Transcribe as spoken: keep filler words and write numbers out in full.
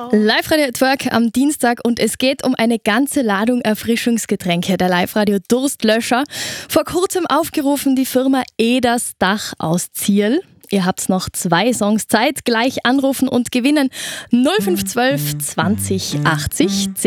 Live-Radio at Work am Dienstag und es geht um eine ganze Ladung Erfrischungsgetränke. Der Live-Radio Durstlöscher. Vor kurzem aufgerufen die Firma Eders Dach aus Ziel. Ihr habt noch zwei Songs Zeit. Gleich anrufen und gewinnen. null fünf eins zwei zwanzig achtzig